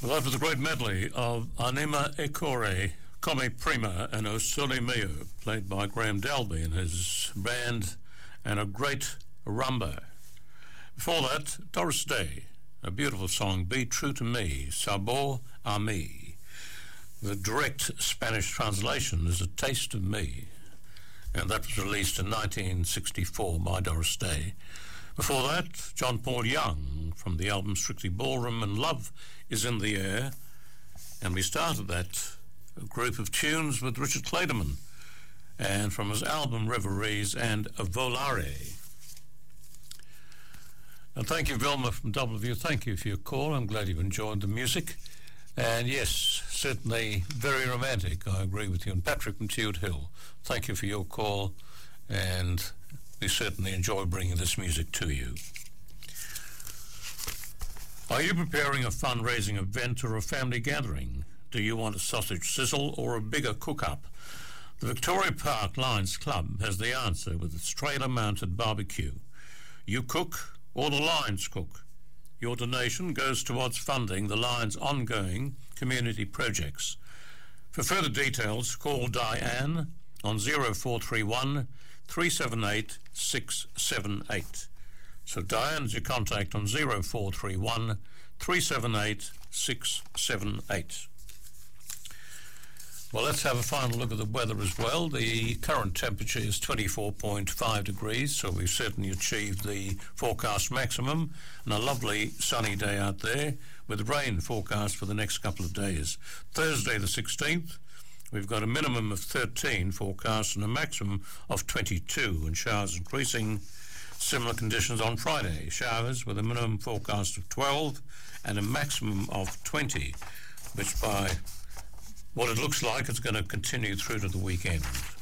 Well, that was a great medley of Anima e Core, Come Prima and O Sole Mio, played by Graham Dalby and his band, and a great rumba. Before that, Doris Day, a beautiful song, Be True to Me, Sabor a Mi. The direct Spanish translation is A Taste of Me, and that was released in 1964 by Doris Day. Before that, John Paul Young from the album Strictly Ballroom and Love is in the Air, and we started that group of tunes with Richard Clayderman and from his album Reveries and Volare. And thank you, Vilma from Doubleview. Thank you for your call. I'm glad you enjoyed the music. And yes, certainly very romantic. I agree with you. And Patrick from Tude Hill, thank you for your call, and we certainly enjoy bringing this music to you. Are you preparing a fundraising event or a family gathering? Do you want a sausage sizzle or a bigger cook-up? The Victoria Park Lions Club has the answer with its trailer-mounted barbecue. You cook or the Lions cook? Your donation goes towards funding the Lions' ongoing community projects. For further details, call Diane on 0431 378 678. So Diane's your contact on 0431 378 678. Well, let's have a final look at the weather as well. The current temperature is 24.5 degrees, so we've certainly achieved the forecast maximum, and a lovely sunny day out there with rain forecast for the next couple of days. Thursday the 16th, we've got a minimum of 13 forecast and a maximum of 22, and showers increasing. Similar conditions on Friday, showers with a minimum forecast of 12 and a maximum of 20, which by what it looks like it's going to continue through to the weekend.